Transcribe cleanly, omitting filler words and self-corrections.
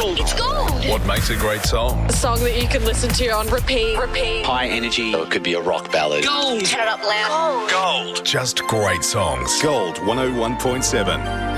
gold. It's gold. What makes a great song? A song that you can listen to on repeat. High energy. Or it could be a rock ballad. Gold. Turn it up loud. Gold. Just great songs. Gold 101.7.